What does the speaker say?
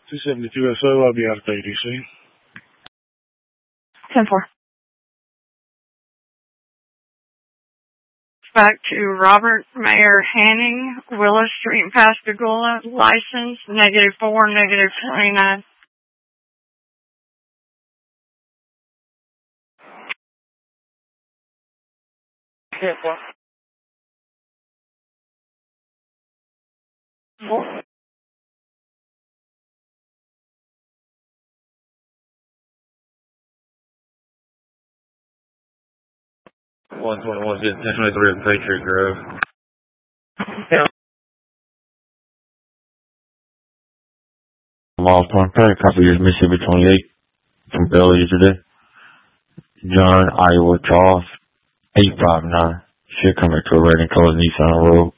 272 SO, I'll be out at ADC. 10-4. Back to Robert Mayer Hanning, Willis Street in Pascagoula, license -4, -29. -4. 121, 1023 at Patriot Grove. Yeah. Miles 23, copy your Mississippi 28 from Bellevue today. John, Iowa, Charles, 859. Should come back to a red and colored Nissan Road.